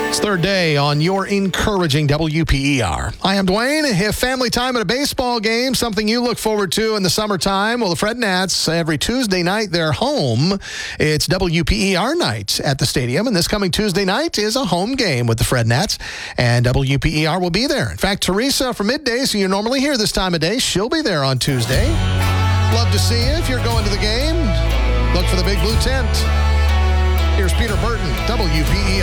Third day on your encouraging WPER. I am Dwayne. If family time at a baseball game, something you look forward to in the summertime, well, the Fred Nats, every Tuesday night, they're home. It's WPER night at the stadium, and this coming Tuesday night is a home game with the Fred Nats, and WPER will be there. In fact, Teresa from Midday, so you normally hear this time of day, she'll be there on Tuesday. Love to see you if you're going to the game. Look for the big blue tent. Here's Peter Burton, WPER.